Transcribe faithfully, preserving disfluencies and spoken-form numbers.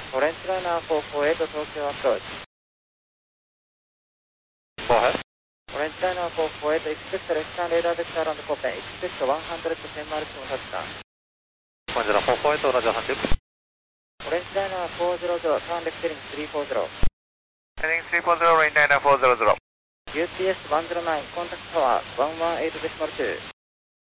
Orange Liner four four eight Tokyo approach. Go ahead. Orange Liner four four eight, expect left-hand radar vector and Copen, expect one hundred ten miles from touchdown. Orange Liner four four eight, Roger, one hundred. Orange Liner four hundred, turn left heading three forty. Heading three forty, Orange Liner four hundred. U P S one zero nine, contact tower one one eight decimal two.